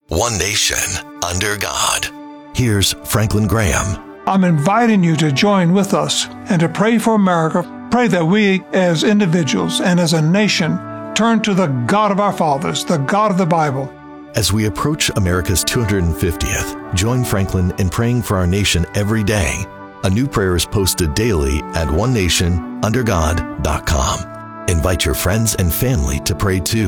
One nation, under God. Here's Franklin Graham. I'm inviting you to join with us and to pray for America. Pray that we, as individuals and as a nation, turn to the God of our fathers, the God of the Bible. As we approach America's 250th, join Franklin in praying for our nation every day. A new prayer is posted daily at onenationundergod.com. Invite your friends and family to pray too.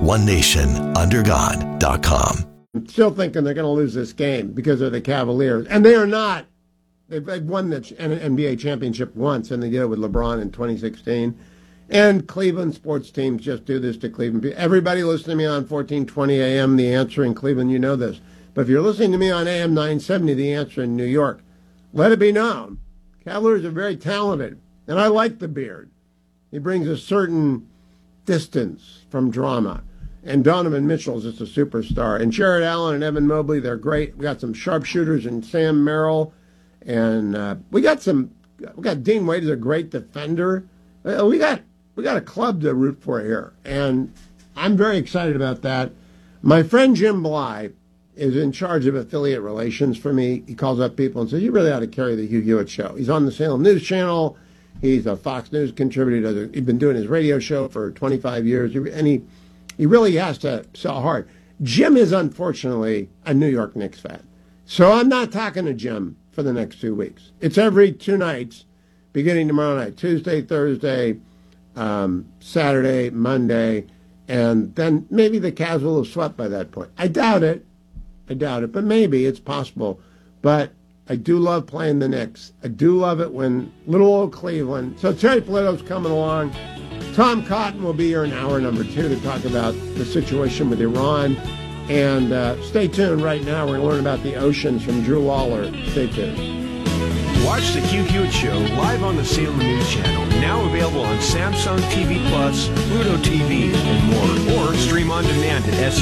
onenationundergod.com. I'm still thinking they're going to lose this game because of the Cavaliers, and they are not. They've won the NBA championship once, and they did it with LeBron in 2016. And Cleveland sports teams just do this to Cleveland. Everybody listening to me on 1420 AM, The Answer in Cleveland, you know this. But if you're listening to me on AM 970, The Answer in New York, let it be known. Cavaliers are very talented, and I like the Beard. He brings a certain distance from drama. And Donovan Mitchell's just a superstar. And Jared Allen and Evan Mobley, they're great. We got some sharpshooters and Sam Merrill. And we got Dean Wade is a great defender. We got a club to root for here, and I'm very excited about that. My friend Jim Bly is in charge of affiliate relations for me. He calls up people and says, "You really ought to carry the Hugh Hewitt Show." He's on the Salem News Channel. He's a Fox News contributor. He's been doing his radio show for 25 years, and he really has to sell hard. Jim is unfortunately a New York Knicks fan, so I'm not talking to Jim for the next 2 weeks. It's every 2 nights, beginning tomorrow night, Tuesday, Thursday, Saturday, Monday, and then maybe the Cavs will have swept by that point. I doubt it, but maybe it's possible. But I do love playing the Knicks. I do love it when little old Cleveland. So Terry Polito's coming along. Tom Cotton will be here in hour number 2 to talk about the situation with Iran. And stay tuned right now. We're going to learn about the oceans from Drew Lawler. Stay tuned. Watch the Hugh Hewitt Show live on the Salem News Channel. Now available on Samsung TV Plus, Pluto TV, and more. Or stream on demand at